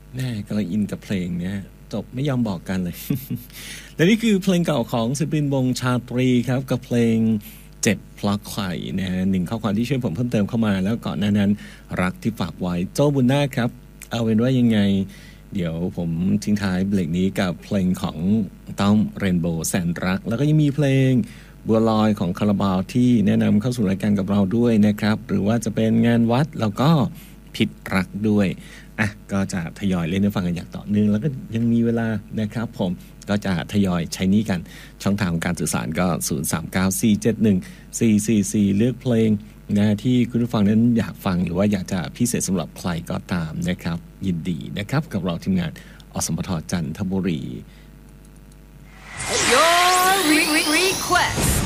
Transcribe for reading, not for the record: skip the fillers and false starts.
แน่กำลังอินกับเพลงเนี่ยจบไม่ยอมบอกกันเลย และนี่คือเพลงเก่าของศิลปินวงชาตรีครับกับเพลงเจ็บเพราะใครนะฮะหนึ่งข้อความที่ช่วยผมเพิ่มเติมเข้ามาแล้วก่อนหน้านั้นรักที่ฝากไว้โจ้บุญนาคครับเอาเป็นว่ายังไงเดี๋ยวผมทิ้งท้ายเบรกนี้กับเพลงของต้อมเรนโบว์แสนรักแล้วก็ยังมีเพลงบัวลอยของคาราบาวที่แนะนำเข้าสู่รายการกับเราด้วยนะครับหรือว่าจะเป็นงานวัดแล้วก็ผิดรักด้วยก็จะทยอยเล่นให้ฟังกันอย่างต่อเนื่องแล้วก็ยังมีเวลานะครับผมก็จะทยอยใช้นี้กันช่องทางของการสื่อสารก็0394714444เลือกเพลงนะที่คุณผู้ฟังนั้นอยากฟังหรือว่าอยากจะพิเศษสำหรับใครก็ตามนะครับยินดีนะครับกับเราทีมงานอสมทจันทบุรี Your request